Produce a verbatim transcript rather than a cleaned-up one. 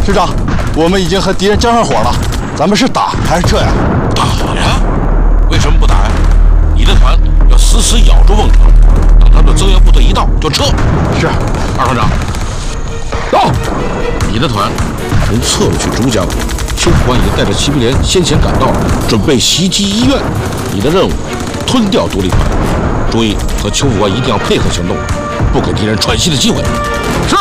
师长，我们已经和敌人交上火了，咱们是打还是撤呀？ 打呀！为什么不打呀？你的团要死死咬住瓮城，等他们的增援部队一到就撤。 是。 二团长，到！你的团从侧路去珠江，邱副官已经带着骑兵连先前赶到了，准备袭击医院。你的任务，吞掉独立团。注意，和邱副官一定要配合行动，不给敌人喘息的机会。是。